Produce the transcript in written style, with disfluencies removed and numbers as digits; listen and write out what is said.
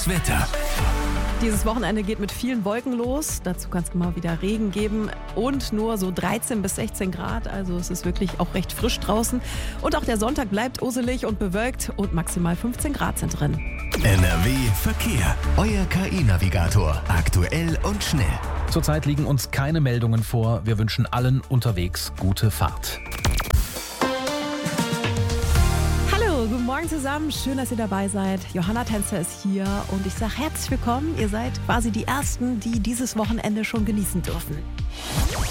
Das Wetter. Dieses Wochenende geht mit vielen Wolken los. Dazu kann es mal wieder Regen geben und nur so 13 bis 16 Grad. Also es ist wirklich auch recht frisch draußen. Und auch der Sonntag bleibt usselig und bewölkt und maximal 15 Grad sind drin. NRW Verkehr. Euer KI-Navigator. Aktuell und schnell. Zurzeit liegen uns keine Meldungen vor. Wir wünschen allen unterwegs gute Fahrt. Guten Morgen zusammen, schön, dass ihr dabei seid. Johanna Tänzer ist hier und ich sage herzlich willkommen. Ihr seid quasi die Ersten, die dieses Wochenende schon genießen dürfen.